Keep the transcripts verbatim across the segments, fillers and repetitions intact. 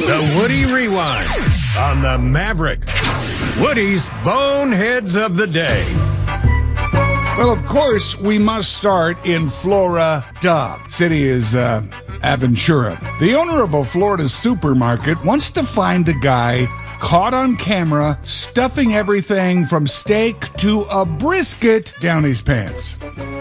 The Woody Rewind on the Maverick. Woody's Boneheads of the Day. Well, of course, we must start in Florida. City is uh, Aventura. The owner of a Florida supermarket wants to find the guy caught on camera stuffing everything from steak to a brisket down his pants.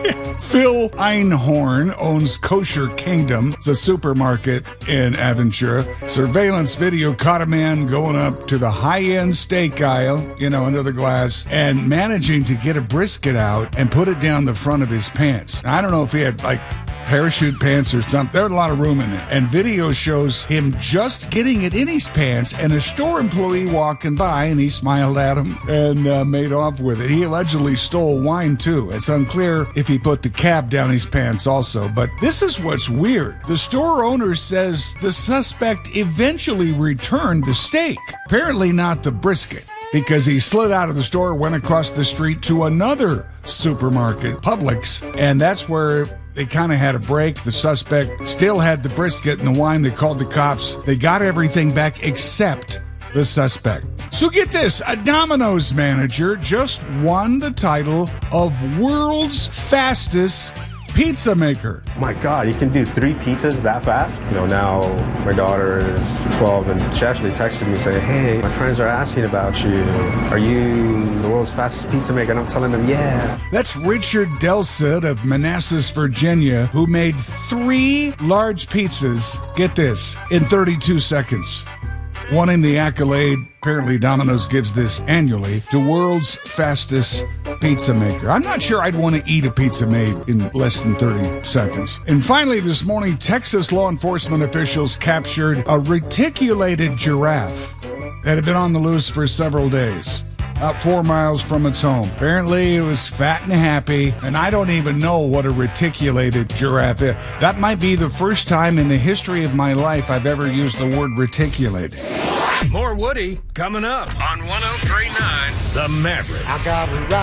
Phil Einhorn owns Kosher Kingdom. It's a supermarket in Aventura. Surveillance video caught a man going up to the high-end steak aisle, you know, under the glass, and managing to get a brisket out and put it down the front of his pants. I don't know if he had, like, parachute pants or something. There's a lot of room in it. And video shows him just getting it in his pants and a store employee walking by, and he smiled at him and uh, made off with it. He allegedly stole wine, too. It's unclear if he put the cap down his pants also. But this is what's weird. The store owner says the suspect eventually returned the steak. Apparently not the brisket, because he slid out of the store, went across the street to another supermarket, Publix, and that's where they kind of had a break. The suspect still had the brisket and the wine. They called the cops. They got everything back except the suspect. So get this, a Domino's manager just won the title of world's fastest pizza maker. My God, you can do three pizzas that fast? You know, now my daughter is twelve, and she actually texted me saying, hey, my friends are asking about you. Are you the world's fastest pizza maker? And I'm telling them, yeah. That's Richard Delcid of Manassas, Virginia, who made three large pizzas, get this, in thirty-two seconds. Wanting the accolade, apparently Domino's gives this annually, to world's fastest pizza maker. I'm not sure I'd want to eat a pizza made in less than thirty seconds. And finally, this morning, Texas law enforcement officials captured a reticulated giraffe that had been on the loose for several days, about four miles from its home. Apparently, it was fat and happy, and I don't even know what a reticulated giraffe is. That might be the first time in the history of my life I've ever used the word reticulated. More Woody coming up on one oh three point nine The Maverick. I got a ride.